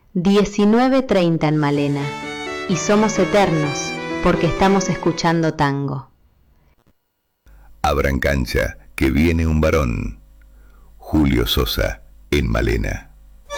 19:30 en Malena, y somos eternos porque estamos escuchando tango. Abran cancha, que viene un varón. Julio Sosa, en Malena.